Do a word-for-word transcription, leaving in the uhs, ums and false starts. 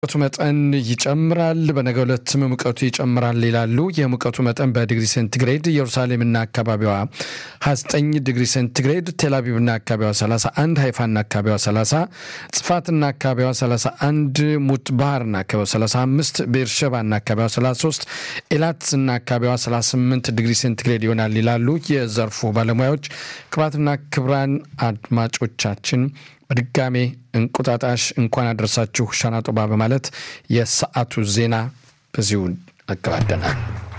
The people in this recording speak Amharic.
ሙቀቱ መጠን ይጨምራል በነገው ዕለት ሙቀቱ ይጨምራል ይላሉ የሙቀቱ መጠን በዲግሪ ሴንቲግሬድ ኢየሩሳሌምና አካባቢዋ ሃያ ዘጠኝ ዲግሪ ሴንቲግሬድ ቴል አቪቭና አካባቢዋ ሰላሳ አንድ ሃይፋና አካባቢዋ ሰላሳ ጽፋትና አካባቢዋ ሰላሳ አንድ ሙት ባህርና አካባቢዋ ሰላሳ አምስት ቤርሸባና አካባቢዋ ሰላሳ ሶስት ኤላትና አካባቢዋ ሰላሳ ስምንት ዲግሪ ሴንቲግሬድ ይሆናል ይላሉ የዘርፉ ባለሙያዎች ክቡራትና ክቡራን አድማጮቻችን በድጋሜ እንቁጣጣሽ እንኳን አደረሳችሁ ሻና ጦባ በማለት የሰዓቱ ዜና በዚሁ አቀባደናል